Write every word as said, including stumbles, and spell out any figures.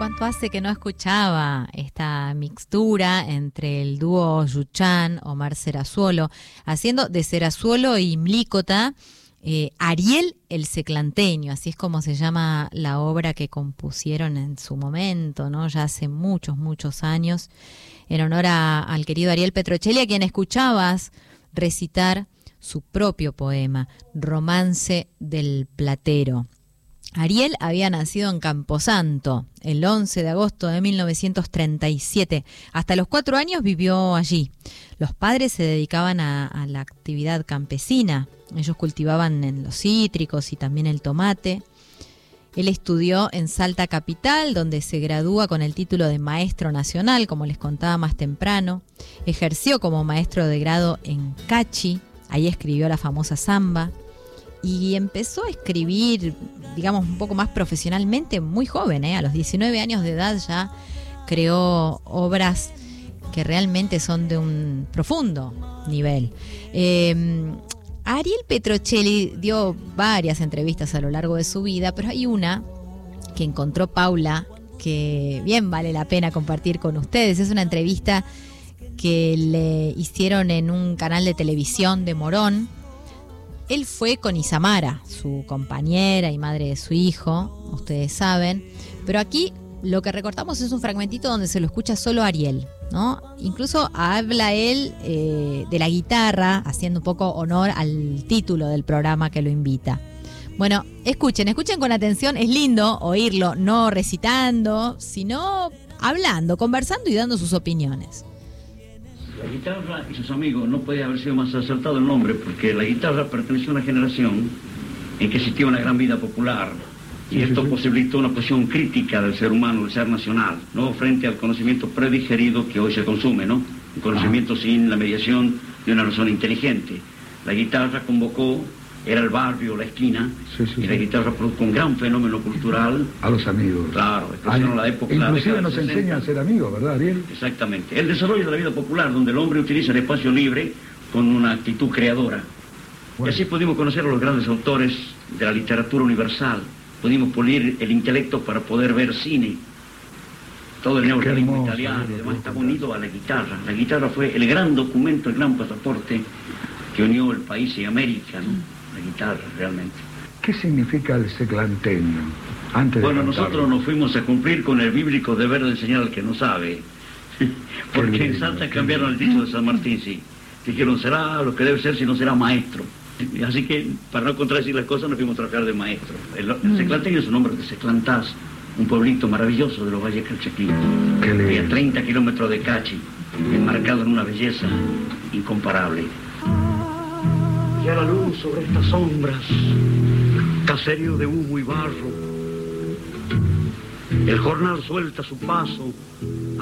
¿cuánto hace que no escuchaba esta mixtura entre el dúo Yuchán, Omar Serazuolo, haciendo de Serazuolo y Mlícota eh, Ariel el Seclanteño? Así es como se llama la obra que compusieron en su momento, ¿no? Ya hace muchos, muchos años, en honor a, al querido Ariel Petrocelli, a quien escuchabas recitar su propio poema, Romance del Platero. Ariel había nacido en Camposanto el once de agosto de mil novecientos treinta y siete. Hasta los cuatro años vivió allí. Los padres se dedicaban a, a la actividad campesina. Ellos cultivaban en los cítricos y también el tomate. Él estudió en Salta Capital, donde se gradúa con el título de maestro nacional, como les contaba más temprano. Ejerció como maestro de grado en Cachi. Ahí escribió la famosa samba. Y empezó a escribir, digamos, un poco más profesionalmente muy joven, ¿eh? A los diecinueve años de edad ya creó obras que realmente son de un profundo nivel. Eh, Ariel Petrocelli dio varias entrevistas a lo largo de su vida, pero hay una que encontró Paula que bien vale la pena compartir con ustedes. Es una entrevista que le hicieron en un canal de televisión de Morón. Él fue con Isamara, su compañera y madre de su hijo, ustedes saben, pero aquí lo que recortamos es un fragmentito donde se lo escucha solo Ariel, ¿no? Incluso habla él eh, de la guitarra, haciendo un poco honor al título del programa que lo invita. Bueno, escuchen, escuchen con atención, es lindo oírlo, no recitando, sino hablando, conversando y dando sus opiniones. La guitarra y sus amigos, no puede haber sido más acertado el nombre, porque la guitarra perteneció a una generación en que existía una gran vida popular, y sí, esto sí, sí. posibilitó una posición crítica del ser humano, del ser nacional, no frente al conocimiento predigerido que hoy se consume, ¿no? Un conocimiento ah. sin la mediación de una persona inteligente. La guitarra convocó, era el barrio, la esquina, sí, sí, y la sí. guitarra produjo un gran fenómeno cultural. A los amigos. Claro, expresaron la época. Inclusive la nos enseña a ser amigos, ¿verdad, Ariel? Exactamente. El desarrollo de la vida popular, donde el hombre utiliza el espacio libre con una actitud creadora. Bueno. Y así pudimos conocer a los grandes autores de la literatura universal. Pudimos pulir el intelecto para poder ver cine. Todo el neorrealismo italiano y demás estaba unido a la guitarra. La guitarra fue el gran documento, el gran pasaporte que unió el país y América, ¿no? La guitarra, realmente. ¿Qué significa el seclanteño? Antes de bueno, cantarlo. Nosotros nos fuimos a cumplir con el bíblico deber de enseñar al que no sabe. Porque lindo, en Salta cambiaron lindo. El dicho de San Martín, sí. Dijeron, será lo que debe ser, si no será maestro. Así que, para no contradecir las cosas, nos fuimos a trabajar de maestro. El, el mm. seclanteño es un nombre de Seclantás, un pueblito maravilloso de los valles calchaquinos. A treinta kilómetros de Cachi, enmarcado en una belleza incomparable. Y a la luz sobre estas sombras, caserío de humo y barro, el jornal suelta su paso